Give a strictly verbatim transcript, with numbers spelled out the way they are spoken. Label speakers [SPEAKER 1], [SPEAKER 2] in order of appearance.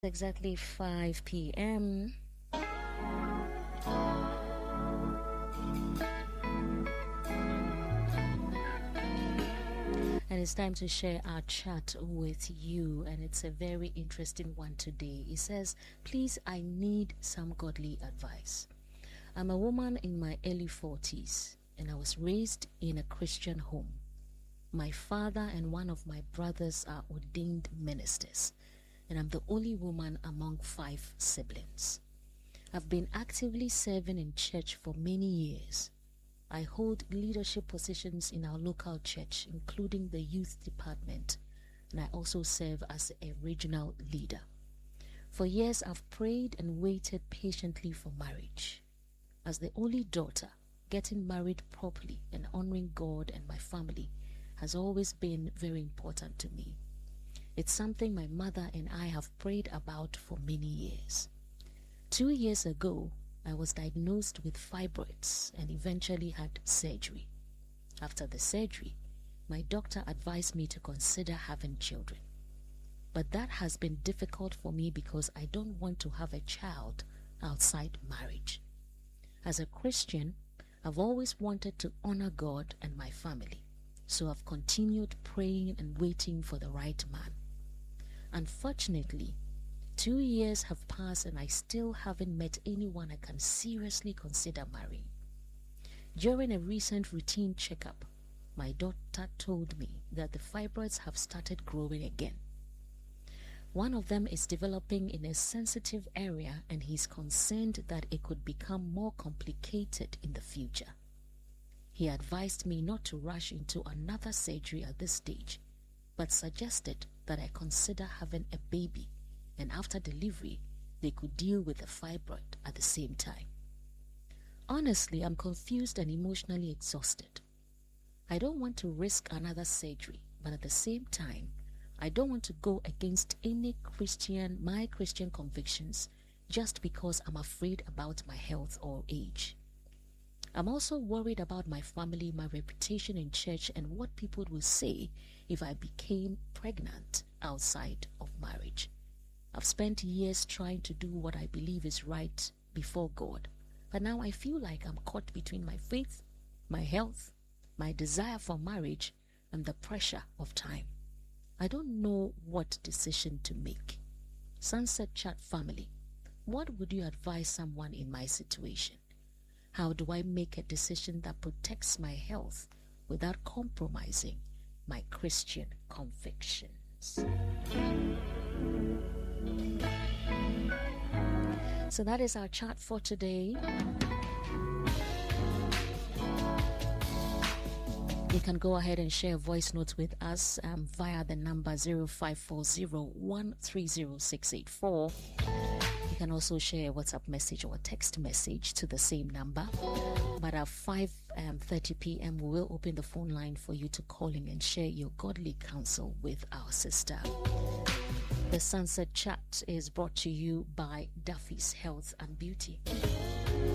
[SPEAKER 1] Exactly five p m and it's time to share our chat with you, and it's a very interesting one today. It says, please, I need some godly advice. I'm a woman in my early forties and I was raised in a Christian home. My father and one of my brothers are ordained ministers, and I'm the only woman among five siblings. I've been actively serving in church for many years. I hold leadership positions in our local church, including the youth department, and I also serve as a regional leader. For years, I've prayed and waited patiently for marriage. As the only daughter, getting married properly and honoring God and my family has always been very important to me. It's something my mother and I have prayed about for many years. Two years ago, I was diagnosed with fibroids and eventually had surgery. After the surgery, my doctor advised me to consider having children. But that has been difficult for me because I don't want to have a child outside marriage. As a Christian, I've always wanted to honor God and my family, so I've continued praying and waiting for the right man. Unfortunately, two years have passed and I still haven't met anyone I can seriously consider marrying. During a recent routine checkup, my doctor told me that the fibroids have started growing again. One of them is developing in a sensitive area and he's concerned that it could become more complicated in the future. He advised me not to rush into another surgery at this stage, but suggested that I consider having a baby, and after delivery, they could deal with the fibroid at the same time. Honestly, I'm confused and emotionally exhausted. I don't want to risk another surgery, but at the same time, I don't want to go against any Christian, my Christian convictions, just because I'm afraid about my health or age. I'm also worried about my family, my reputation in church, and what people will say if I became pregnant outside of marriage. I've spent years trying to do what I believe is right before God, but now I feel like I'm caught between my faith, my health, my desire for marriage, and the pressure of time. I don't know what decision to make. Sunset Chat family, what would you advise someone in my situation? How do I make a decision that protects my health without compromising my Christian convictions? So that is our chat for today. You can go ahead and share voice notes with us um, via the number zero five four zero one three zero six eight four. You can also share a WhatsApp message or a text message to the same number. But at five thirty p m, we will open the phone line for you to call in and share your godly counsel with our sister. The Sunset Chat is brought to you by Duffy's Health and Beauty.